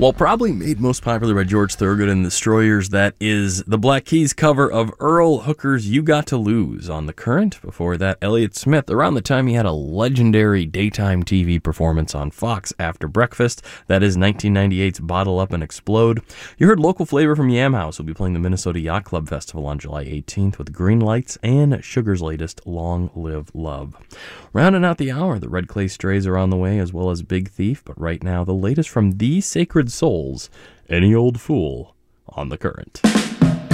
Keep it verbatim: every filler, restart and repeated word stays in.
Well, probably made most popular by George Thorogood and the Destroyers, that is the Black Keys cover of Earl Hooker's You Got to Lose on The Current. Before that, Elliott Smith, around the time he had a legendary daytime T V performance on Fox after breakfast. That is nineteen ninety-eight's Bottle Up and Explode. You heard Local Flavor from Yam House, who'll be playing the Minnesota Yacht Club Festival on July eighteenth with Green Lights and Sugar's latest Long Live Love. Rounding out the hour, the Red Clay Strays are on the way, as well as Big Thief, but right now the latest from The Sacred Souls, Any Old Fool, on The Current.